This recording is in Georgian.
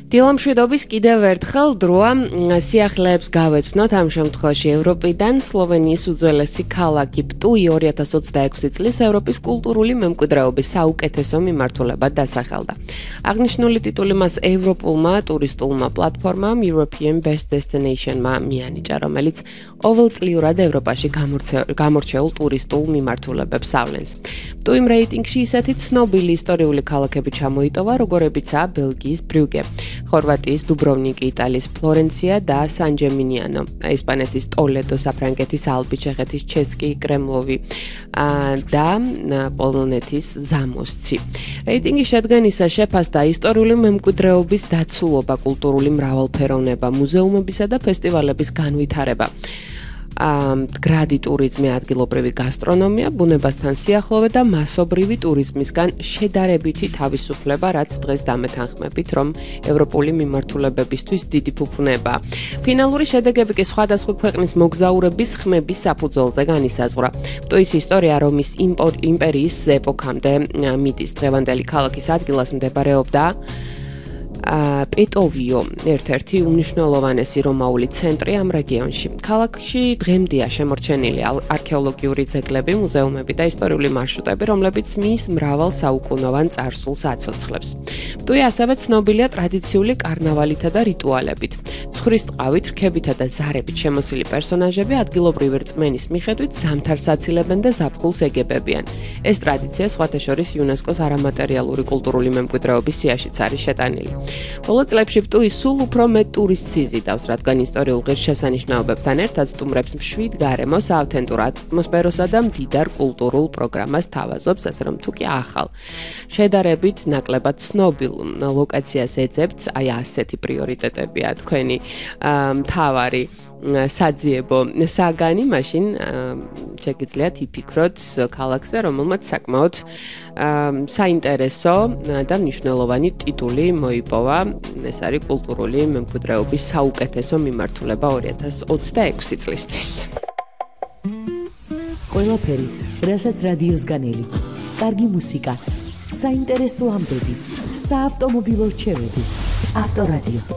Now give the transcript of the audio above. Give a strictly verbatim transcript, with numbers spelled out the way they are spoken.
დილამშვიდობის კიდევ ერთხელ დროა სიახლეებს გავეცნოთ ამ შემთხვევაში ევროპიდან სლოვენიის უძველესი ქალაქი პტუი ორი ათას ოცდაექვსი წლის ევროპის კულტურული მემკვიდრეობის საუკეთესო მიმართულებად დასახელდა. აღნიშნული ტიტული მას ევროპულმა ტურისტულმა პლატფორმამ European Best Destination-მა მიანიჭა, რომელიც ყოველწლიურად ევროპაში გამორჩეულ ტურისტულ მიმართულებებს ავლენს. პტუიმ რეიტინგში ისეთი ცნობილი ისტორიული ქალაქები ჩამოიტოვა, როგორებიცაა ბელგიის ბრიუგე, ხორვატიის დუბროვნიკი, იტალიის ფლორენცია და სან-ჯემინიანო, ესპანეთის ტოლედო, საფრანგეთის ალპი, ჩეხეთის ჩესკი, კრემლოვი და პოლონეთის ზამოსცი. რეიტინგი შედგენისა შეფასდა ისტორიული მემკვიდრეობის დაცულობა, კულტურული მრავალფეროვნება, მუზეუმებისა და ფესტივალების განვითარება. მდგრადი ტურიზმი, ადგილობრივი გასტრონომია, ბუნებასთან სიახლოვე და მასობრივი ტურიზმისგან შედარებითი თავისუფლება, რაც დღეს დამეთანხმებით, რომ ევროპული მიმართულებებისთვის დიდი ფუფუნებაა. ფინალური შედეგები კი სხვადასხვა ქვეყნის მოგზაურების ხმების საფუძველზე განისაზღვრა. პტუის ისტორია რომის იმპერიის ეპოქამდე მიდის. დღევანდელი ქალაქის ადგილას მდებარეობდა პეტოვიო, ერთ-ერთი უმნიშვნელოვანესი რომაული ცენტრი ამ რეგიონში. ქალაქში დღემდეა შემორჩენილი არქეოლოგიური ძეგლები, მუზეუმები და ისტორიული მარშრუტები, რომლებიც მის მრავალ საუკუნოვან წარსულს აცოცხლებს. პტუი ასევე ცნობილია ტრადიციული კარნავალითა და რიტუალებით. ცხვრის ტყავით, რქებითა და ზარებით შემოსილი პერსონაჟები ადგილობრივი რწმენის მიხედვით ზამთარს აცილებენ და ზაფხულს ეგებებიან. ეს ტრადიცია სხვათა შორის იუნესკოს არამატერიალური კულტურული მემკვიდრეობის სიაშიც არის შეტანილი. ბოლო წლებში პტუი სულ უფრო მეტ ტურისტს იზიდავს, რადგან ისტორიულ ღირსშესანიშნაობებთან ერთად სტუმრებს მშვიდ გარემოს, ავთენტურ ატმოსფეროსა და მდიდარ კულტურულ პროგრამას თავაზობს, ასე რომ თუ კი ახალ შედარებით ნაკლებად ცნობილ ლოკაციას ეძებთ, აი ასეთი პრიორიტეტებია თქვენი მთავარი საძიებო საგანი, მაშინ შეგიძლიათ იფიქროთ ქალაქზე, რომელმაც საკმაოდ საინტერესო და მნიშვნელოვანი ტიტული მოიპოვა. ეს არის კულტურული მემკვიდრეობის საუკეთესო მიმართულება ორი ათას ოცდაექვსი წლისთვის. ყველაფერი, რასაც რადიოს განელი, კარგი მუსიკა, საინტერესო ამბები, საავტომობილო რჩევები, ავტორადიო.